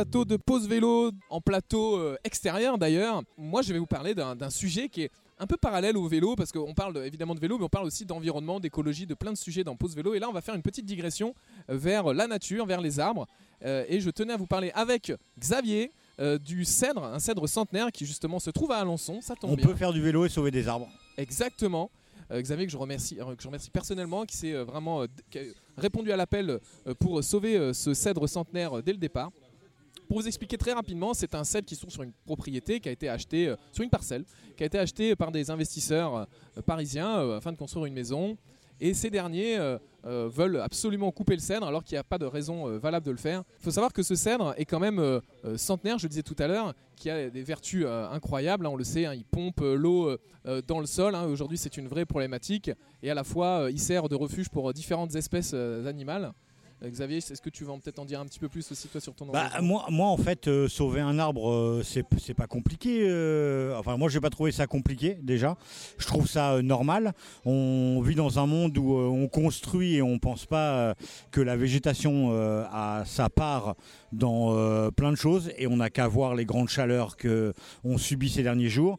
Plateau de pause vélo, en plateau extérieur d'ailleurs. Moi je vais vous parler d'un sujet qui est un peu parallèle au vélo, parce qu'on parle évidemment de vélo, mais on parle aussi d'environnement, d'écologie, de plein de sujets dans Pause Vélo. Et là on va faire une petite digression vers la nature, vers les arbres. Et je tenais à vous parler avec Xavier du cèdre, un cèdre centenaire qui justement se trouve à Alençon. Ça tombe bien. On peut faire du vélo et sauver des arbres. Exactement. Xavier que je remercie personnellement, qui s'est vraiment qui a répondu à l'appel pour sauver ce cèdre centenaire dès le départ. Pour vous expliquer très rapidement, c'est un cèdre qui se trouve sur une propriété qui a été achetée, sur une parcelle, qui a été achetée par des investisseurs parisiens afin de construire une maison. Et ces derniers veulent absolument couper le cèdre alors qu'il n'y a pas de raison valable de le faire. Il faut savoir que ce cèdre est quand même centenaire, je le disais tout à l'heure, qui a des vertus incroyables. On le sait, il pompe l'eau dans le sol. Aujourd'hui, c'est une vraie problématique. Et à la fois, il sert de refuge pour différentes espèces animales. Xavier, est-ce que tu vas peut-être en dire un petit peu plus aussi toi sur ton moi en fait, sauver un arbre, c'est pas compliqué. Enfin, moi, j'ai pas trouvé ça compliqué déjà. Je trouve ça normal. On vit dans un monde où on construit et on pense pas que la végétation a sa part dans plein de choses, et on n'a qu'à voir les grandes chaleurs qu'on subit ces derniers jours.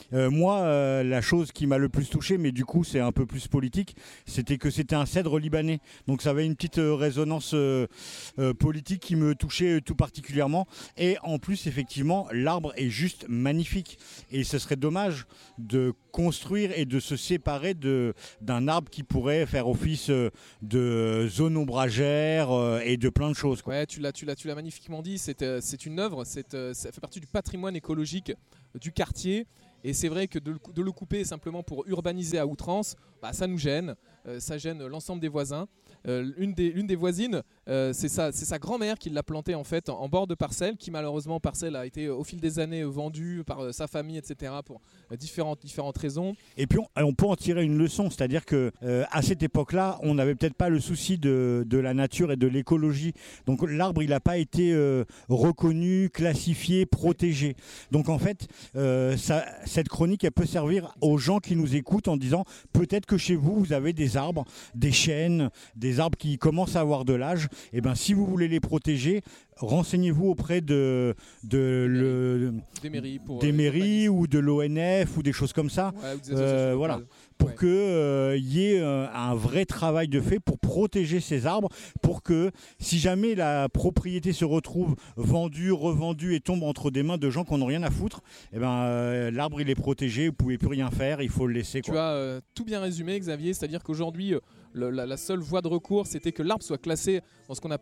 La chose qui m'a le plus touché, mais du coup c'est un peu plus politique, c'était que c'était un cèdre libanais. Donc ça avait une petite résonance politique qui me touchait tout particulièrement. Et en plus, effectivement, l'arbre est juste magnifique. Et ce serait dommage de construire et de se séparer d'un arbre qui pourrait faire office de zone ombragère et de plein de choses, quoi. Ouais, tu l'as magnifiquement dit. C'est une œuvre, ça fait partie du patrimoine écologique du quartier. Et c'est vrai que de le couper simplement pour urbaniser à outrance, ça nous gêne, ça gêne l'ensemble des voisins. Une des voisines, c'est sa grand-mère qui l'a planté en fait en bord de parcelle, qui malheureusement parcelle a été au fil des années vendue par sa famille, etc. pour différentes raisons. Et puis on peut en tirer une leçon, c'est-à-dire que à cette époque-là, on n'avait peut-être pas le souci de la nature et de l'écologie. Donc l'arbre, il n'a pas été reconnu, classifié, protégé. Donc en fait, cette chronique, elle peut servir aux gens qui nous écoutent en disant peut-être que chez vous, vous avez des arbres, des chênes, des arbres qui commencent à avoir de l'âge. Et ben, si vous voulez les protéger, renseignez-vous auprès des mairies ou de l'ONF ou des choses comme ça. Ouais, voilà. Pour qu'il y ait un vrai travail de fait pour protéger ces arbres, pour que si jamais la propriété se retrouve vendue, revendue et tombe entre des mains de gens qui n'en ont rien à foutre, eh ben, l'arbre il est protégé, vous ne pouvez plus rien faire, il faut le laisser, quoi. Tu as tout bien résumé, Xavier, c'est-à-dire qu'aujourd'hui la seule voie de recours, c'était que l'arbre soit classé dans ce qu'on appelle